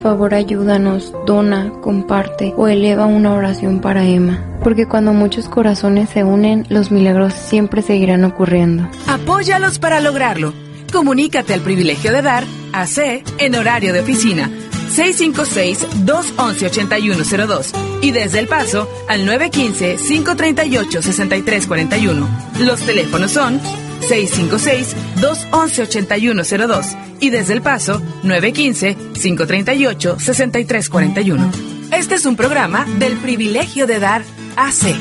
Por favor, ayúdanos, dona, comparte o eleva una oración para Emma, porque cuando muchos corazones se unen, los milagros siempre seguirán ocurriendo. Apóyalos para lograrlo. Comunícate al Privilegio de Dar, AC, en horario de oficina, 656-211-8102 y desde El Paso al 915-538-6341. Los teléfonos son 656-211-8102 y desde El Paso 915-538-6341. Este es un programa del Privilegio de Dar, AC.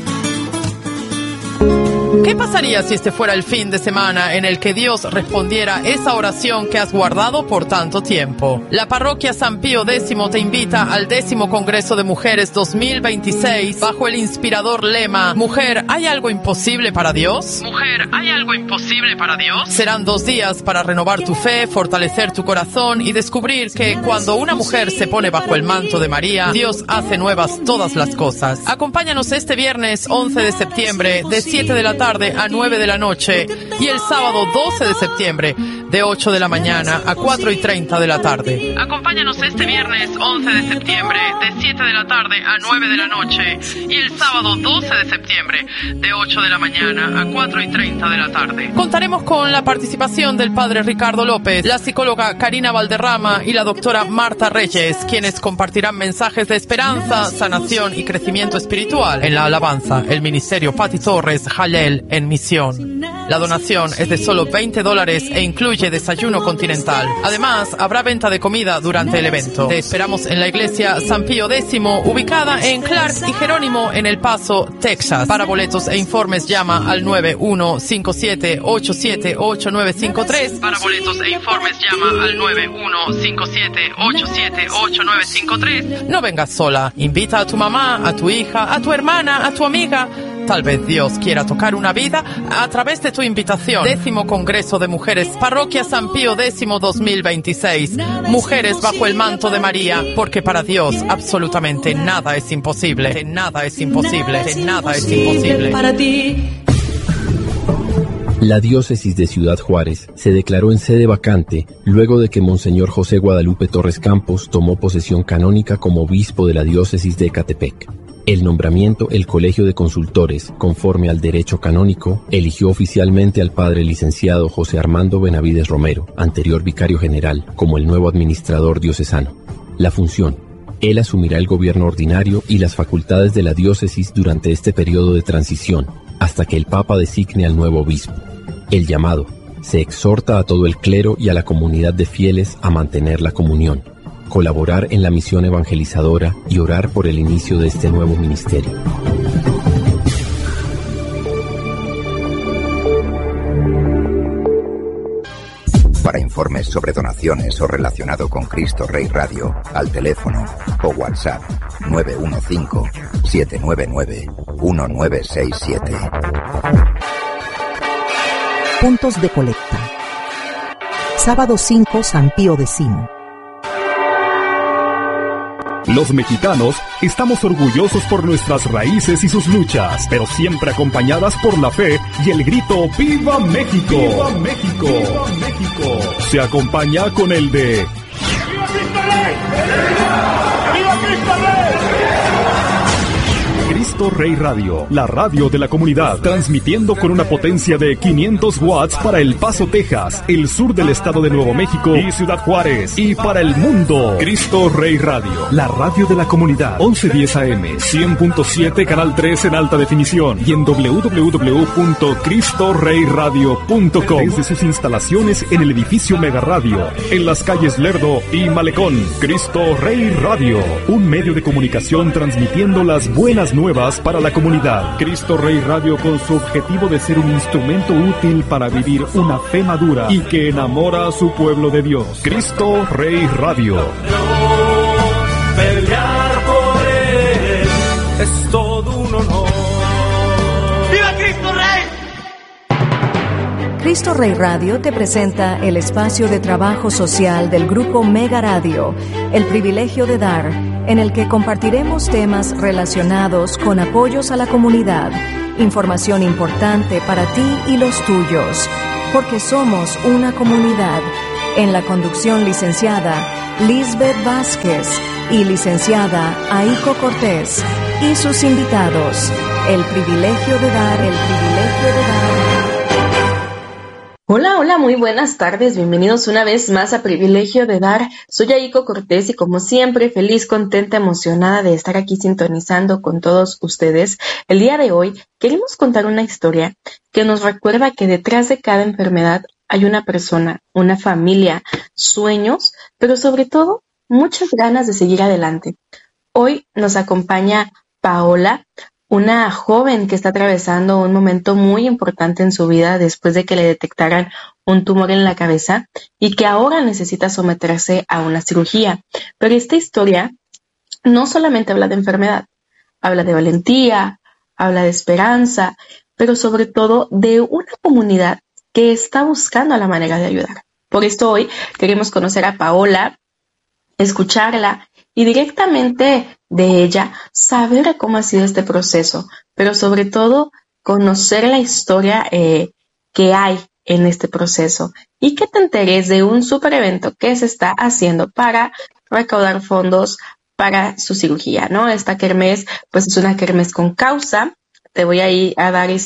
¿Qué pasaría si este fuera el fin de semana en el que Dios respondiera esa oración que has guardado por tanto tiempo? La parroquia San Pío X te invita al 10º Congreso de Mujeres 2026 bajo el inspirador lema «Mujer, ¿hay algo imposible para Dios?». Mujer, ¿hay algo imposible para Dios? Serán 2 días para renovar tu fe, fortalecer tu corazón y descubrir que cuando una mujer se pone bajo el manto de María, Dios hace nuevas todas las cosas. Acompáñanos este viernes 11 de septiembre de 7 de la tarde a 9 de la noche y el sábado 12 de septiembre de 8 de la mañana a 4:30 de la tarde. Acompáñanos este viernes 11 de septiembre de 7 de la tarde a 9 de la noche y el sábado 12 de septiembre de 8 de la mañana a 4:30 de la tarde. Contaremos con la participación del padre Ricardo López, la psicóloga Karina Valderrama y la doctora Marta Reyes, quienes compartirán mensajes de esperanza, sanación y crecimiento espiritual en la alabanza, el ministerio Pati Torres Jalel en misión. La donación es de solo $20 e incluye desayuno continental. Además, habrá venta de comida durante el evento. Te esperamos en la iglesia San Pío X, ubicada en Clark y Jerónimo en El Paso, Texas. Para boletos e informes llama al 9157878953. Para boletos e informes llama al 9157878953. No vengas sola. Invita a tu mamá, a tu hija, a tu hermana, a tu amiga. Tal vez Dios quiera tocar una vida a través de tu invitación. 10º Congreso de Mujeres, Parroquia San Pío X 2026. Mujeres bajo el manto de María, porque para Dios absolutamente nada es imposible. Nada es imposible. Nada es imposible. Para ti. La diócesis de Ciudad Juárez se declaró en sede vacante luego de que Monseñor José Guadalupe Torres Campos tomó posesión canónica como obispo de la diócesis de Ecatepec. El nombramiento, el Colegio de Consultores, conforme al derecho canónico, eligió oficialmente al padre licenciado José Armando Benavides Romero, anterior vicario general, como el nuevo administrador diocesano. La función: él asumirá el gobierno ordinario y las facultades de la diócesis durante este periodo de transición, hasta que el Papa designe al nuevo obispo. El llamado: se exhorta a todo el clero y a la comunidad de fieles a mantener la comunión, colaborar en la misión evangelizadora y orar por el inicio de este nuevo ministerio. Para informes sobre donaciones o relacionado con Cristo Rey Radio, al teléfono o WhatsApp 915-799-1967. Puntos de colecta. Sábado 5, San Pío X. Los mexicanos estamos orgullosos por nuestras raíces y sus luchas, pero siempre acompañadas por la fe y el grito ¡Viva México! ¡Viva México! ¡Viva México! Se acompaña con el de ¡Viva Cristo Rey! ¡Viva Cristo Rey! Cristo Rey Radio, la radio de la comunidad, transmitiendo con una potencia de 500 watts para El Paso, Texas, el sur del estado de Nuevo México y Ciudad Juárez, y para el mundo. Cristo Rey Radio, la radio de la comunidad, 1110 AM, 100.7 Canal 3 en alta definición y en www.cristoreyradio.com, desde sus instalaciones en el edificio Mega Radio, en las calles Lerdo y Malecón. Cristo Rey Radio, un medio de comunicación transmitiendo las buenas nuevas para la comunidad. Cristo Rey Radio, con su objetivo de ser un instrumento útil para vivir una fe madura y que enamora a su pueblo de Dios. Cristo Rey Radio. Pelear por él es todo un honor. ¡Viva Cristo Rey! Cristo Rey Radio te presenta el espacio de trabajo social del grupo Mega Radio, El Privilegio de Dar, en el que compartiremos temas relacionados con apoyos a la comunidad, información importante para ti y los tuyos, porque somos una comunidad. En la conducción, licenciada Lisbeth Vázquez y licenciada Aiko Cortés y sus invitados. El privilegio de dar, el privilegio de dar. Hola, hola, muy buenas tardes, bienvenidos una vez más a Privilegio de Dar. Soy Aiko Cortés y como siempre feliz, contenta, emocionada de estar aquí sintonizando con todos ustedes. El día de hoy queremos contar una historia que nos recuerda que detrás de cada enfermedad hay una persona, una familia, sueños, pero sobre todo muchas ganas de seguir adelante. Hoy nos acompaña Paola, una joven que está atravesando un momento muy importante en su vida después de que le detectaran un tumor en la cabeza y que ahora necesita someterse a una cirugía. Pero esta historia no solamente habla de enfermedad, habla de valentía, habla de esperanza, pero sobre todo de una comunidad que está buscando la manera de ayudar. Por esto hoy queremos conocer a Paola, escucharla y directamente de ella saber cómo ha sido este proceso, pero sobre todo conocer la historia que hay en este proceso y que te enteres de un super evento que se está haciendo para recaudar fondos para su cirugía, ¿no? Esta kermés pues es una kermés con causa. Te voy a ir a dar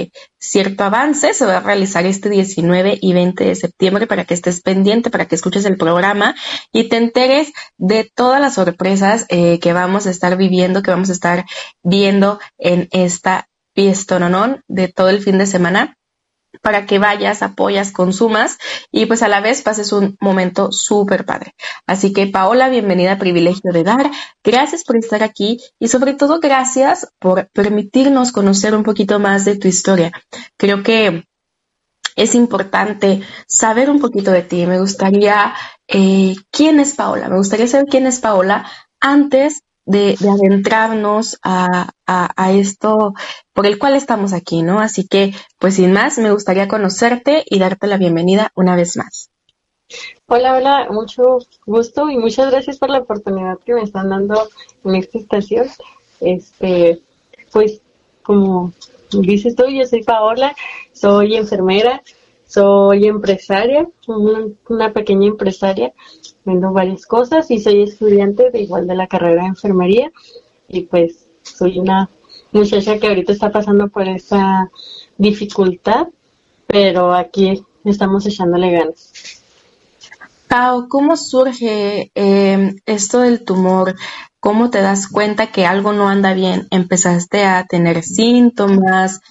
cierto avance. Se va a realizar este 19 y 20 de septiembre para que estés pendiente, para que escuches el programa y te enteres de todas las sorpresas que vamos a estar viviendo, que vamos a estar viendo en esta fiestononón de todo el fin de semana, para que vayas, apoyas, consumas y pues a la vez pases un momento súper padre. Así que Paola, bienvenida a Privilegio de Dar. Gracias por estar aquí y sobre todo gracias por permitirnos conocer un poquito más de tu historia. Creo que es importante saber un poquito de ti. Me gustaría, ¿quién es Paola? Me gustaría saber quién es Paola antes de adentrarnos a esto por el cual estamos aquí, ¿no? Así que, pues sin más, me gustaría conocerte y darte la bienvenida una vez más. Hola, mucho gusto y muchas gracias por la oportunidad que me están dando en esta estación. Pues, como dices tú, yo soy Paola, soy enfermera, soy empresaria, una pequeña empresaria, vendo varias cosas y soy estudiante de la carrera de enfermería y pues soy una muchacha que ahorita está pasando por esa dificultad, pero aquí estamos echándole ganas. Pau, ¿cómo surge esto del tumor? ¿Cómo te das cuenta que algo no anda bien? ¿Empezaste a tener síntomas?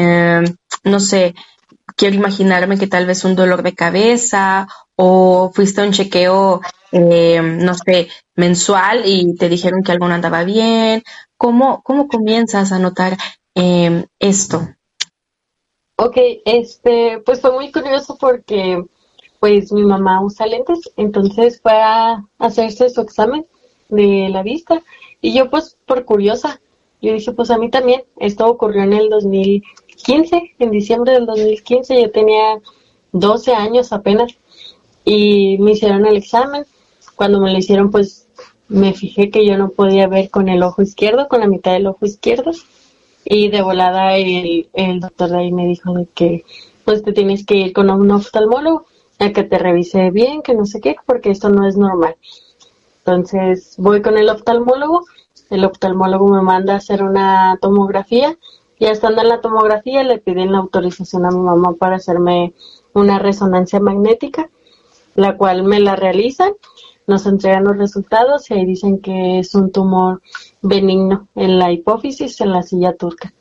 No sé, quiero imaginarme que tal vez un dolor de cabeza o fuiste a un chequeo, no sé, mensual y te dijeron que algo no andaba bien. ¿Cómo comienzas a notar esto? Ok, pues fue muy curioso porque pues mi mamá usa lentes, entonces fue a hacerse su examen de la vista y yo pues por curiosa, yo dije pues a mí también, esto ocurrió en el 2015, en diciembre del 2015, yo tenía 12 años apenas y me hicieron el examen. Cuando me lo hicieron pues me fijé que yo no podía ver con el ojo izquierdo, con la mitad del ojo izquierdo y de volada el doctor de ahí me dijo de que pues te tienes que ir con un oftalmólogo a que te revise bien, que no sé qué, porque esto no es normal. Entonces voy con el oftalmólogo me manda a hacer una tomografía y estando en la tomografía le piden la autorización a mi mamá para hacerme una resonancia magnética, la cual me la realizan, nos entregan los resultados y ahí dicen que es un tumor benigno en la hipófisis, en la silla turca.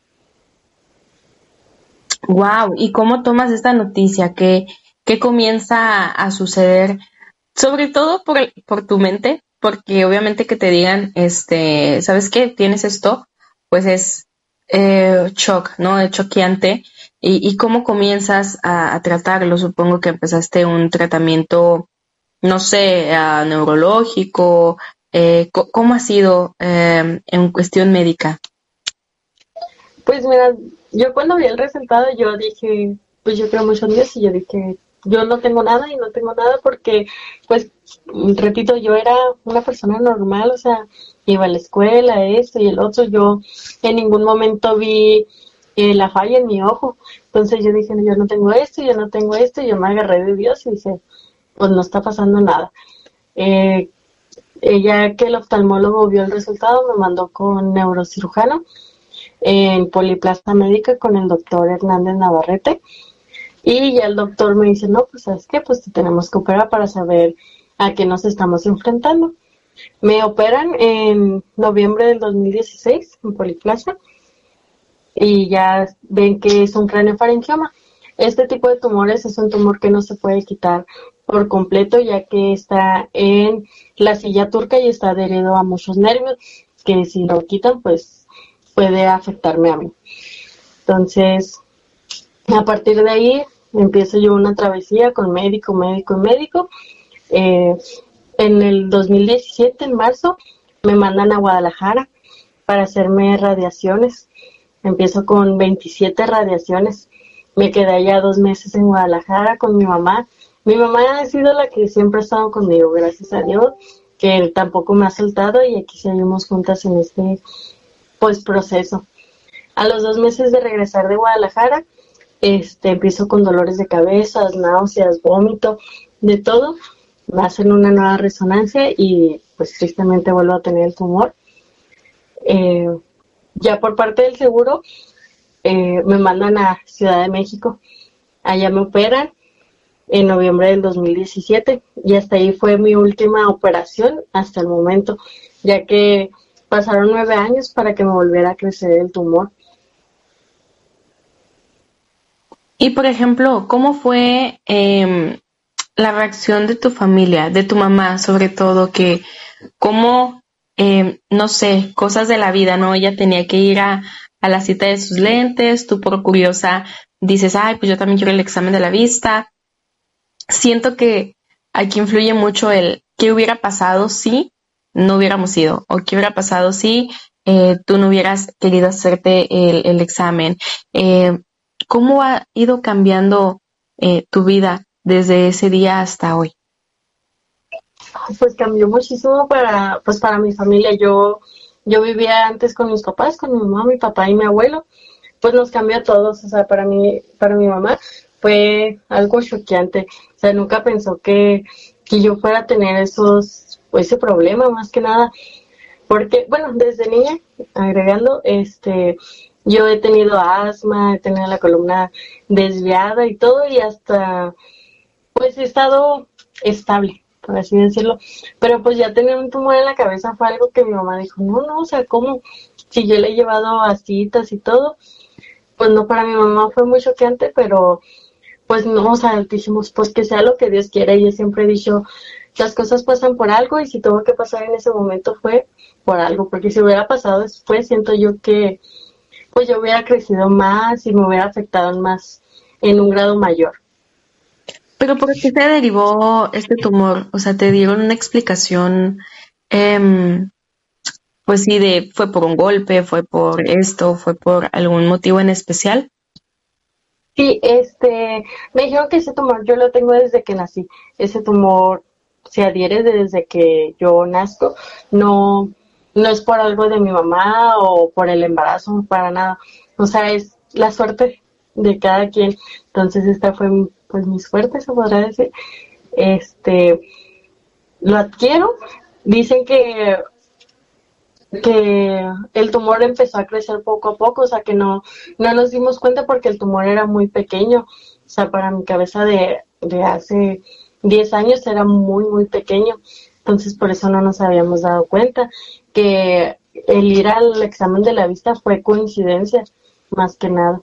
Wow, ¿y cómo tomas esta noticia? ¿Qué comienza a suceder? Sobre todo por tu mente, porque obviamente que te digan, ¿sabes qué? ¿Tienes esto? Pues es shock, ¿no? Es choqueante. ¿Y cómo comienzas a tratarlo? Supongo que empezaste un tratamiento, no sé, neurológico. ¿Cómo ha sido en cuestión médica? Pues mira, yo cuando vi el resultado yo dije, pues yo creo mucho en Dios y yo dije, yo no tengo nada y no tengo nada porque, pues, repito, yo era una persona normal, o sea, iba a la escuela, esto y el otro, yo en ningún momento vi la falla en mi ojo, entonces yo dije, yo no tengo esto, yo no tengo esto, y yo me agarré de Dios y dije, pues no está pasando nada. Ya que el oftalmólogo vio el resultado, me mandó con neurocirujano en Poliplaza Médica con el doctor Hernández Navarrete. Y ya el doctor me dice, no, pues ¿sabes qué? Pues te tenemos que operar para saber a qué nos estamos enfrentando. Me operan en noviembre del 2016 en Poliplaza y ya ven que es un craneofaringioma. Este tipo de tumores es un tumor que no se puede quitar por completo, ya que está en la silla turca y está adherido a muchos nervios, que si lo quitan, pues puede afectarme a mí. Entonces, a partir de ahí, empiezo yo una travesía con médico. En el 2017, en marzo, me mandan a Guadalajara para hacerme radiaciones. Empiezo con 27 radiaciones. Me quedé allá 2 meses en Guadalajara con mi mamá. Mi mamá ha sido la que siempre ha estado conmigo, gracias a Dios, que él tampoco me ha soltado y aquí seguimos juntas en este proceso. A los 2 meses de regresar de Guadalajara, empiezo con dolores de cabeza, náuseas, vómito, de todo. Me hacen una nueva resonancia y pues tristemente vuelvo a tener el tumor. Ya por parte del seguro me mandan a Ciudad de México. Allá me operan en noviembre del 2017 y hasta ahí fue mi última operación hasta el momento, ya que pasaron 9 años para que me volviera a crecer el tumor. Y por ejemplo, ¿cómo fue la reacción de tu familia, de tu mamá sobre todo, que cómo, no sé, cosas de la vida, ¿no? Ella tenía que ir a la cita de sus lentes, tú por curiosa dices, ay, pues yo también quiero el examen de la vista. Siento que aquí influye mucho el qué hubiera pasado si no hubiéramos ido, o qué hubiera pasado si tú no hubieras querido hacerte el examen. ¿Cómo ha ido cambiando tu vida desde ese día hasta hoy? Pues cambió muchísimo para mi familia. Yo vivía antes con mis papás, con mi mamá, mi papá y mi abuelo. Pues nos cambió a todos. O sea, para mi mamá fue algo choqueante. O sea, nunca pensó que yo fuera a tener ese problema, más que nada. Porque, bueno, desde niña, agregando, yo he tenido asma, he tenido la columna desviada y todo, y hasta, pues he estado estable, por así decirlo. Pero pues ya tener un tumor en la cabeza fue algo que mi mamá dijo, no, o sea, ¿cómo? Si yo le he llevado a citas y todo, pues no, para mi mamá fue muy choqueante, pero pues no, o sea, dijimos, pues que sea lo que Dios quiera. Y yo siempre he dicho, las cosas pasan por algo, y si tuvo que pasar en ese momento fue por algo, porque si hubiera pasado después, siento yo que pues yo hubiera crecido más y me hubiera afectado más en un grado mayor. ¿Pero por qué se derivó este tumor? O sea, ¿te dieron una explicación, pues sí, fue por un golpe, fue por esto, fue por algún motivo en especial? Sí, me dijeron que ese tumor yo lo tengo desde que nací. Ese tumor se adhiere desde que yo nazco. No es por algo de mi mamá o por el embarazo, para nada. O sea, es la suerte de cada quien. Entonces esta fue pues mi suerte, se podrá decir. Lo adquiero. Dicen que el tumor empezó a crecer poco a poco, o sea que no nos dimos cuenta porque el tumor era muy pequeño. O sea, para mi cabeza de hace 10 años era muy, muy pequeño. Entonces por eso no nos habíamos dado cuenta. Que el ir al examen de la vista fue coincidencia, más que nada.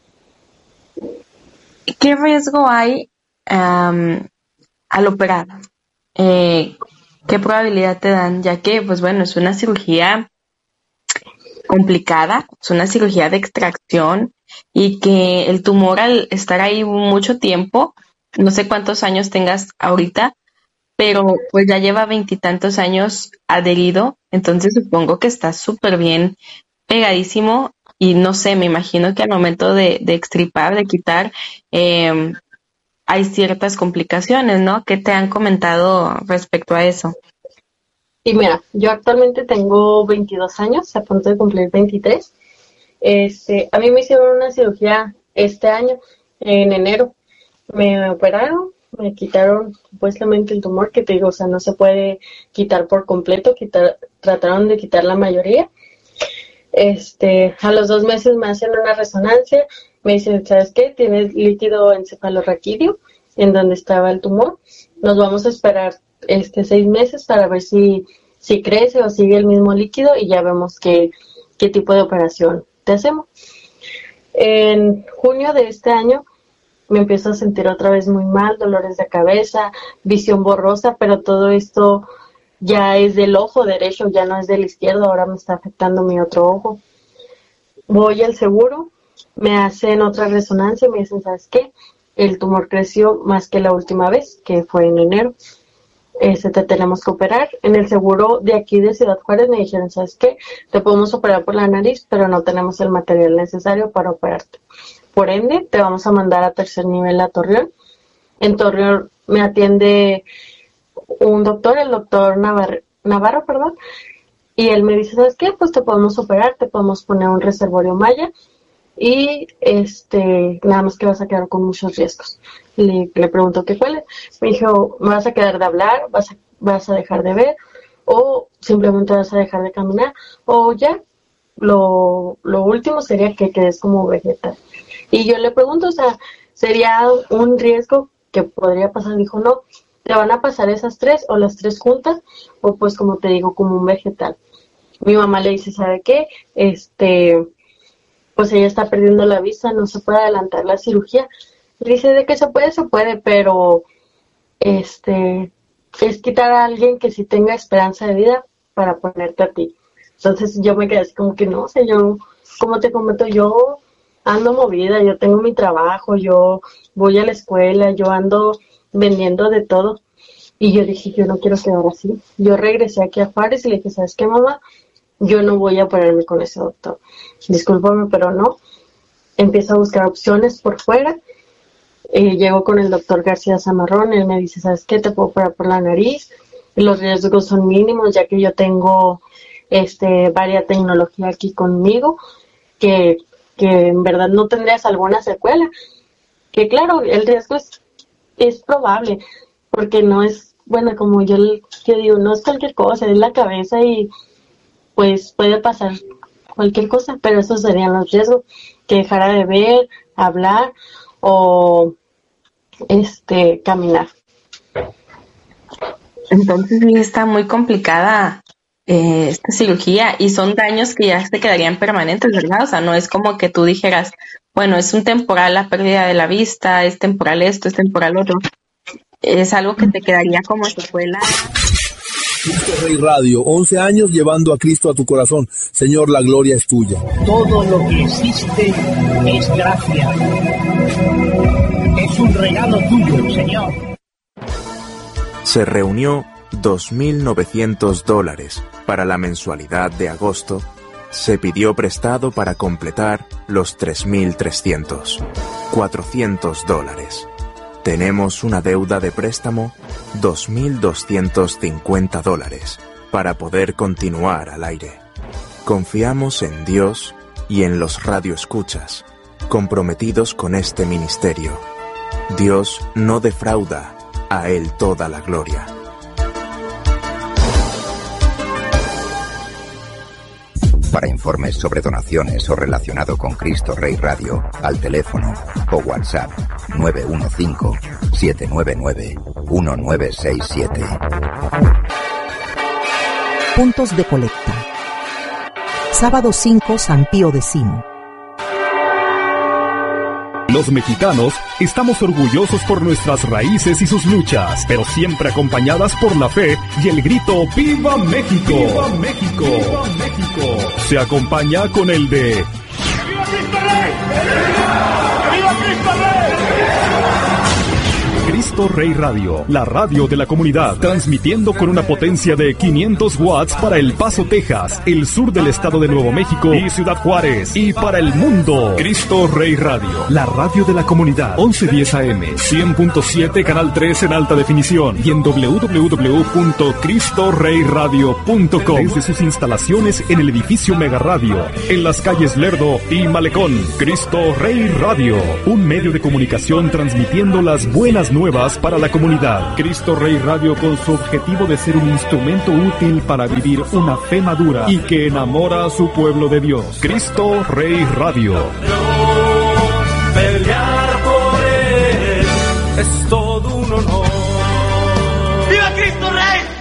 ¿Qué riesgo hay al operar? ¿Qué probabilidad te dan? Ya que, pues bueno, es una cirugía complicada, es una cirugía de extracción, y que el tumor, al estar ahí mucho tiempo, no sé cuántos años tengas ahorita, pero pues ya lleva 20 y tantos años adherido, entonces supongo que está súper bien pegadísimo, y no sé, me imagino que al momento de extirpar, de quitar, hay ciertas complicaciones, ¿no? ¿Qué te han comentado respecto a eso? Y mira, yo actualmente tengo 22 años, a punto de cumplir 23. A mí me hicieron una cirugía este año, en enero. Me operaron, me quitaron supuestamente el tumor, que te digo, o sea, no se puede quitar por completo, trataron de quitar la mayoría. A los 2 meses me hacen una resonancia, me dicen, ¿sabes qué? Tienes líquido encefalorraquídeo en donde estaba el tumor. Nos vamos a esperar 6 meses para ver si crece o sigue el mismo líquido y ya vemos qué tipo de operación te hacemos. En junio de este año me empiezo a sentir otra vez muy mal, dolores de cabeza, visión borrosa, pero todo esto ya es del ojo derecho, ya no es del izquierdo, ahora me está afectando mi otro ojo. Voy al seguro, me hacen otra resonancia y me dicen, ¿sabes qué? El tumor creció más que la última vez, que fue en enero. Te tenemos que operar. En el seguro de aquí de Ciudad Juárez me dijeron, ¿sabes qué? Te podemos operar por la nariz, pero no tenemos el material necesario para operarte. Por ende, te vamos a mandar a tercer nivel a Torreón. En Torreón me atiende un doctor, el doctor Navarro, y él me dice, ¿sabes qué? Pues te podemos operar, te podemos poner un reservorio malla y nada más que vas a quedar con muchos riesgos. Le pregunto qué cuál es. Me dijo, ¿me vas a quedar de hablar? ¿Vas a dejar de ver? ¿O simplemente vas a dejar de caminar? O ya, lo último sería que quedes como vegetal. Y yo le pregunto, o sea, ¿sería un riesgo que podría pasar? Dijo, no, te van a pasar esas 3 o las 3 juntas, o pues como te digo, como un vegetal. Mi mamá le dice, ¿sabe qué? Pues ella está perdiendo la vista, no se puede adelantar la cirugía. Dice, de que se puede, pero es quitar a alguien que sí tenga esperanza de vida para ponerte a ti. Entonces yo me quedé así como que no, o sea, yo, como te comento, yo ando movida, yo tengo mi trabajo, yo voy a la escuela, yo ando vendiendo de todo. Y yo dije, yo no quiero quedar así. Yo regresé aquí a Juárez y le dije, ¿sabes qué, mamá? Yo no voy a operarme con ese doctor. Discúlpame, pero no. Empiezo a buscar opciones por fuera. Llego con el doctor García Zamarrón. Él me dice, ¿sabes qué? Te puedo operar por la nariz. Los riesgos son mínimos, ya que yo tengo varias tecnología aquí conmigo, que en verdad no tendrías alguna secuela. Que claro, el riesgo es probable, porque no es, bueno, como yo digo, no es cualquier cosa, es la cabeza y pues puede pasar cualquier cosa, pero esos serían los riesgos, que dejara de ver, hablar o caminar. Entonces sí está muy complicada esta cirugía y son daños que ya se quedarían permanentes, ¿verdad? O sea, no es como que tú dijeras, bueno, es un temporal la pérdida de la vista, es temporal esto, es temporal otro. Es algo que te quedaría como secuela. Cristo Rey Radio, 11 años llevando a Cristo a tu corazón. Señor, la gloria es tuya. Todo lo que existe es gracia. Es un regalo tuyo, Señor. Se reunió $2,900 para la mensualidad de agosto. Se pidió prestado para completar los 3,300. $400. Tenemos una deuda de préstamo, $2,250, para poder continuar al aire. Confiamos en Dios y en los radioescuchas, comprometidos con este ministerio. Dios no defrauda, a Él toda la gloria. Para informes sobre donaciones o relacionado con Cristo Rey Radio, al teléfono o WhatsApp 915-799-1967. Puntos de colecta. Sábado 5, San Pío X. Los mexicanos estamos orgullosos por nuestras raíces y sus luchas, pero siempre acompañadas por la fe y el grito ¡Viva México! ¡Viva México! ¡Viva México! Se acompaña con el de ¡Viva Cristo Rey! ¡Viva Cristo Rey! Cristo Rey Radio, la radio de la comunidad, transmitiendo con una potencia de 500 watts para El Paso, Texas, el sur del estado de Nuevo México y Ciudad Juárez, y para el mundo. Cristo Rey Radio, la radio de la comunidad, 1110 AM, 100.7, canal 3 en alta definición, y en www.cristoreyradio.com, desde sus instalaciones en el edificio Mega Radio, en las calles Lerdo y Malecón. Cristo Rey Radio, un medio de comunicación transmitiendo las buenas nuevas paz para la comunidad. Cristo Rey Radio, con su objetivo de ser un instrumento útil para vivir una fe madura y que enamora a su pueblo de Dios. Cristo Rey Radio. Pelear por él es todo un honor. ¡Viva Cristo!